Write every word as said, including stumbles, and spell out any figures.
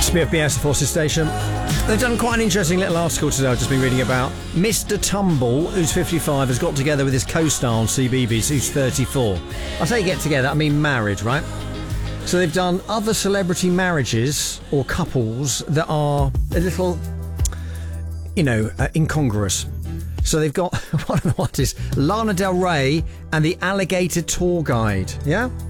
Smith B S Forces Station. They've done quite an interesting little article today I've just been reading about. Mister Tumble, who's fifty-five, has got together with his co-star on C B B S, who's thirty-four. I say get together, I mean married, right? So they've done other celebrity marriages or couples that are a little, you know, uh, incongruous. So they've got, one of the ones is Lana Del Rey and the Alligator Tour Guide, yeah?